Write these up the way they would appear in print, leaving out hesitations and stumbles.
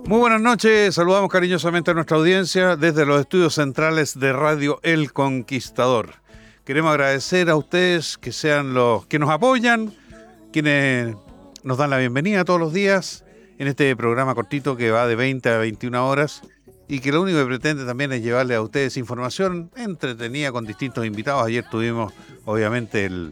Muy buenas noches, saludamos cariñosamente a nuestra audiencia desde los estudios centrales de Radio El Conquistador. Queremos agradecer a ustedes que sean los que nos apoyan, quienes nos dan la bienvenida todos los días en este programa cortito que va de 20 a 21 horas y que lo único que pretende también es llevarle a ustedes información entretenida con distintos invitados. Ayer tuvimos obviamente el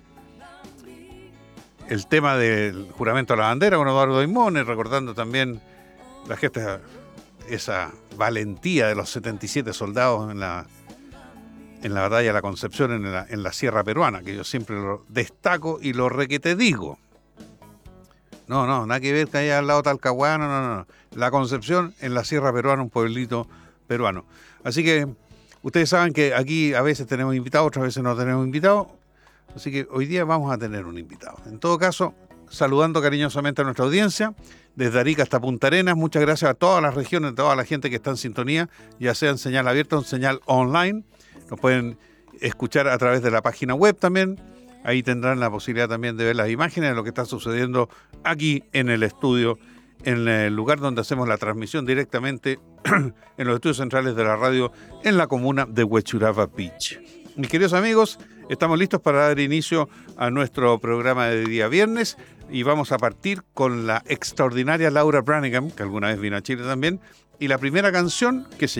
tema del juramento a la bandera con Eduardo Aimone, recordando también la gesta, esa valentía de los 77 soldados en la batalla de la Concepción en la sierra peruana, que yo siempre lo destaco y lo requete digo. No, nada que ver que haya al lado Talcahuano, no. La Concepción en la sierra peruana, un pueblito peruano. Así que ustedes saben que aquí a veces tenemos invitados, otras veces no tenemos invitados. Así que hoy día vamos a tener un invitado. En todo caso, saludando cariñosamente a nuestra audiencia, desde Arica hasta Punta Arenas. Muchas gracias a todas las regiones, a toda la gente que está en sintonía, ya sea en señal abierta o en señal online. Nos pueden escuchar a través de la página web también. Ahí tendrán la posibilidad también de ver las imágenes de lo que está sucediendo aquí en el estudio, en el lugar donde hacemos la transmisión directamente en los estudios centrales de la radio en la comuna de Huechuraba Beach. Mis queridos amigos, estamos listos para dar inicio a nuestro programa de día viernes y vamos a partir con la extraordinaria Laura Branigan, que alguna vez vino a Chile también, y la primera canción que se